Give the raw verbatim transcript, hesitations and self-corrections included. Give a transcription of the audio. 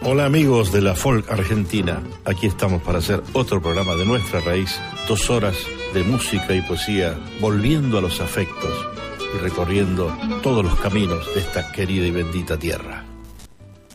Hola amigos de la folk argentina, aquí estamos para hacer otro programa de Nuestra Raíz, dos horas de música y poesía, volviendo a los afectos y recorriendo todos los caminos de esta querida y bendita tierra.